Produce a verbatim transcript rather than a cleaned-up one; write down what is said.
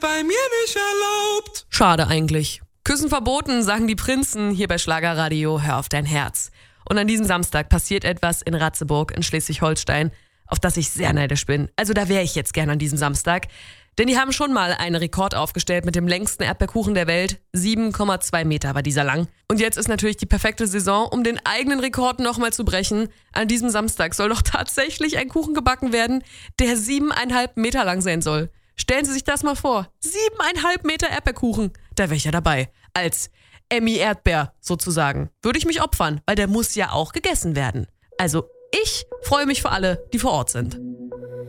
bei mir nicht erlaubt. Schade eigentlich. Küssen verboten, sagen die Prinzen hier bei Schlagerradio. Hör auf dein Herz. Und an diesem Samstag passiert etwas in Ratzeburg in Schleswig-Holstein, auf das ich sehr neidisch bin. Also da wäre ich jetzt gern an diesem Samstag. Denn die haben schon mal einen Rekord aufgestellt mit dem längsten Erdbeerkuchen der Welt. sieben Komma zwei Meter war dieser lang. Und jetzt ist natürlich die perfekte Saison, um den eigenen Rekord nochmal zu brechen. An diesem Samstag soll doch tatsächlich ein Kuchen gebacken werden, der siebeneinhalb Meter lang sein soll. Stellen Sie sich das mal vor. Siebeneinhalb Meter Erdbeerkuchen. Da wäre ich ja dabei. Als Emmy Erdbeer sozusagen. Würde ich mich opfern, weil der muss ja auch gegessen werden. Also ich freue mich für alle, die vor Ort sind.